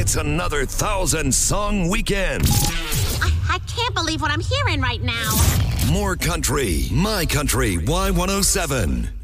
It's another 1,000-song weekend. I can't believe what I'm hearing right now. More country. My Country Y107.